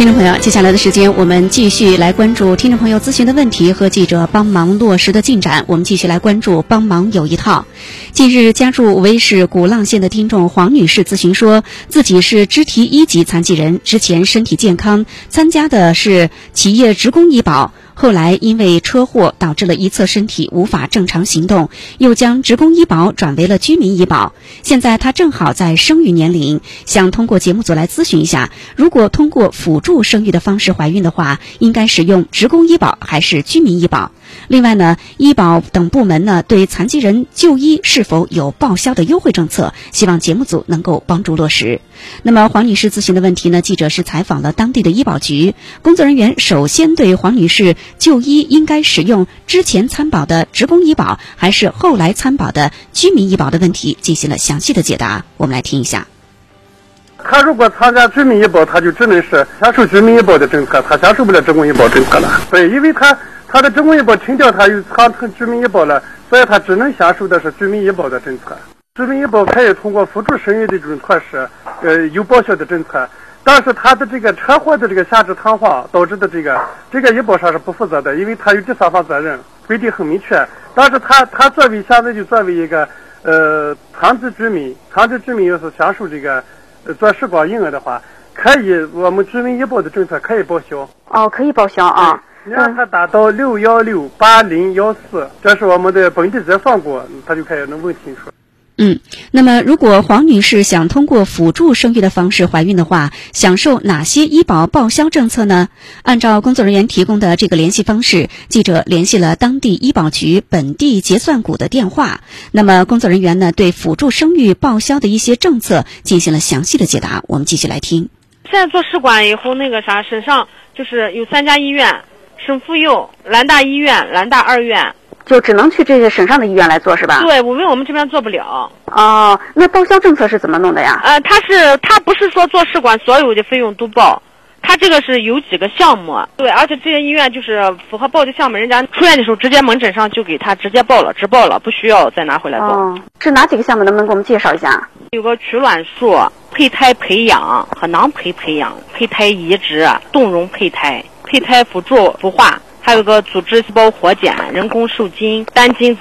听众朋友，接下来的时间我们继续来关注听众朋友咨询的问题和记者帮忙落实的进展。我们继续来关注帮忙有一套。近日，家住无为市鼓浪县的听众黄女士咨询说，自己是肢体1级残疾人，之前身体健康，参加的是企业职工医保。后来因为车祸导致了一侧身体无法正常行动，又将职工医保转为了居民医保。现在他正好在生育年龄，想通过节目组来咨询一下，如果通过辅助生育的方式怀孕的话，应该使用职工医保还是居民医保？另外呢，医保等部门呢对残疾人就医是否有报销的优惠政策，希望节目组能够帮助落实。那么黄女士咨询的问题呢，记者是采访了当地的医保局，工作人员首先对黄女士就医应该使用之前参保的职工医保还是后来参保的居民医保的问题进行了详细的解答，我们来听一下。 他如果参加居民医保，他就只能是享受居民医保的政策，他享受不了职工医保政策了。对，因为他的职工医保停掉，他又参成居民医保了，所以他只能享受的是居民医保的政策。居民医保可以通过辅助生育的这种措施，有报销的政策，但是他的这个车祸的这个下肢瘫痪导致的这个医保上是不负责的，因为他有第三方责任，规定很明确。但是他现在就作为一个残疾居民要是享受这个做试管婴儿的话，可以我们居民医保的政策可以报销。 哦，可以报销啊。 你让他达到6168014，这是我们的本地结算过，他就可以能问清楚。 那么如果黄女士想通过辅助生育的方式怀孕的话，享受哪些医保报销政策呢？按照工作人员提供的这个联系方式，记者联系了当地医保局本地结算股的电话。那么工作人员呢，对辅助生育报销的一些政策进行了详细的解答，我们继续来听。 现在做试管以后，省上就是有3家医院，省妇幼、兰大医院、兰大2院。 就只能去这些省上的医院来做是吧？ 对，我们这边做不了。 哦，那报销政策是怎么弄的呀？ 他不是说做试管所有的费用都报，他这个是有几个项目。对，而且这些医院就是符合报的项目，人家出院的时候直接门诊上就给他直接报了，只报了，不需要再拿回来报。 哦，是哪几个项目？能不能给我们介绍一下？ 有个取卵术、胚胎培养和囊胚培养、胚胎移植、冻溶胚胎、胚胎辅助孵化。还有个组织细胞活检、人工受精、单精